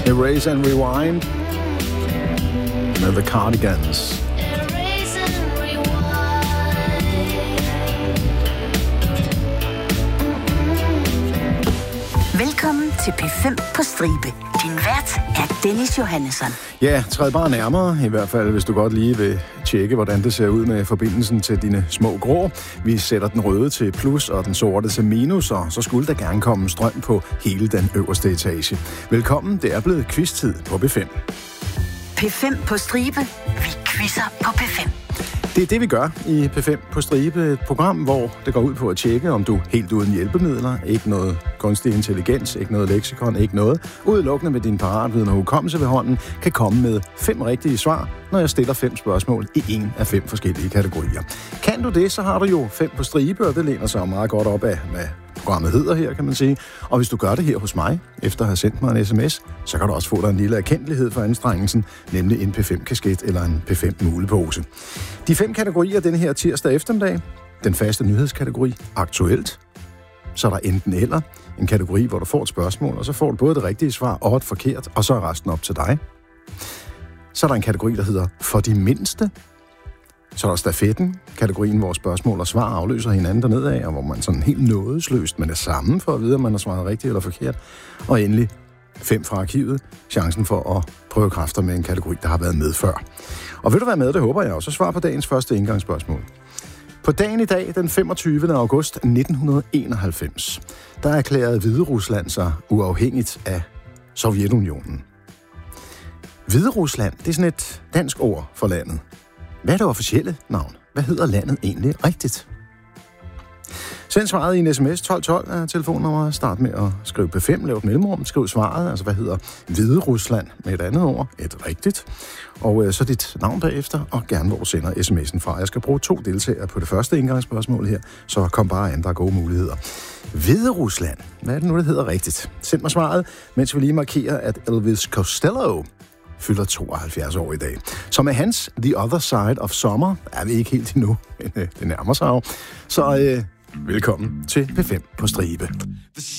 Erase and Rewind med The Cardigans. Velkommen til P5 på stribe. Din vært er Dennis Johannesson. Ja, træd bare nærmere, i hvert fald hvis du godt lige vil tjekke, hvordan det ser ud med forbindelsen til dine små grå. Vi sætter den røde til plus og den sorte til minus, og så skulle der gerne komme strøm på hele den øverste etage. Velkommen, det er blevet quiz-tid på P5. P5 på stribe. Vi quizzer på P5. Det er det, vi gør i P5 på stribe, et program, hvor det går ud på at tjekke, om du helt uden hjælpemidler, ikke noget kunstig intelligens, ikke noget leksikon, ikke noget, udelukkende med din paratviden og hukommelse ved hånden, kan komme med 5 rigtige svar, når jeg stiller 5 spørgsmål i en af 5 forskellige kategorier. Kan du det, så har du jo 5 på stribe, og det læner sig meget godt op af, hvad programmet hedder her, kan man sige. Og hvis du gør det her hos mig, efter at have sendt mig en sms, så kan du også få dig en lille erkendelighed for anstrengelsen, nemlig en P5-kasket eller en P5-mulepose. De 5 kategorier denne her tirsdag eftermiddag. Den faste nyhedskategori, aktuelt. Så er der enten eller, en kategori, hvor du får et spørgsmål, og så får du både det rigtige svar og et forkert, og så er resten op til dig. Så er der en kategori, der hedder for de mindste. Så er der stafetten, kategorien, hvor spørgsmål og svar afløser hinanden dernede af, og hvor man sådan helt nådesløst med det samme for at vide, om man har svaret rigtigt eller forkert. Og endelig 5 fra arkivet, chancen for at prøve kræfter med en kategori, der har været med før. Og vil du være med, det håber jeg også. Svar på dagens første indgangsspørgsmål. På dagen i dag, den 25. august 1991, der erklærede Hviderusland sig uafhængigt af Sovjetunionen. Hviderusland, det er sådan et dansk ord for landet. Hvad er det officielle navn? Hvad hedder landet egentlig rigtigt? Send svaret i en sms 1212 af telefonnummeret. Start med at skrive P5, lav et mellemrum, skriv svaret, altså hvad hedder Hviderusland med et andet ord, et rigtigt. Og så dit navn bagefter, og gerne hvor du sender sms'en fra. Jeg skal bruge 2 deltagere på det første indgangsspørgsmål her, så kom bare an, der er gode muligheder. Hviderusland, hvad er det nu, det hedder rigtigt? Send mig svaret, mens vi lige markerer, at Elvis Costello fylder 72 år i dag. Så med hans The Other Side of Summer er vi ikke helt endnu, men det nærmer sig jo. Så velkommen til P5 på stribe.